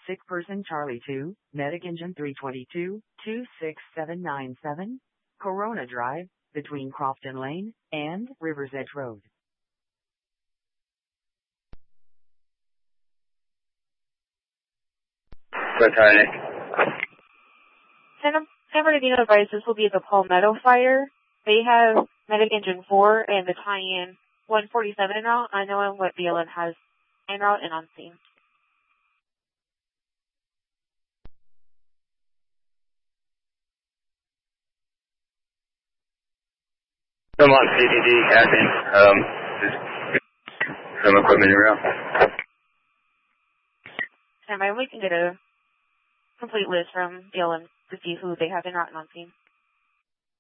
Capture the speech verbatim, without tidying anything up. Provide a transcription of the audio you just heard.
Sick person Charlie two, Medic Engine three twenty-two, two six seven nine seven, Corona Drive, between Crofton Lane and Rivers Edge Road. Titanic. San San Bernardino advised this will be the Palmetto Fire. They have Medic Engine four and the tie-in one forty-seven en route. I know what B L N has en route and on scene. I'm on C D D, Captain. Um, just some equipment around. Stand by, we can get a complete list from B L M to see who they have en route and on scene.